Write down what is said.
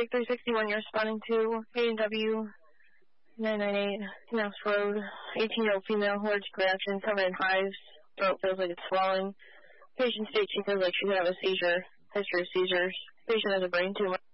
Pacific 361, you're responding to A&W 998 Mouse Road. 18-year-old female, allergic reaction, covered in hives. Throat feels like it's swelling. Patient state, she feels like she could have a seizure. History of seizures. Patient has a brain tumor.